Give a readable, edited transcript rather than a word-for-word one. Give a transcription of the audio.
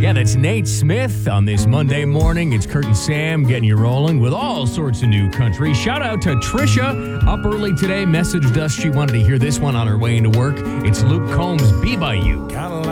Yeah, that's Nate Smith on this Monday morning. It's Kurt and Sam getting you rolling with all sorts of new country. Shout out to Trisha, up early today, messaged us. She wanted to hear this one on her way into work. It's Luke Combs' Be By You.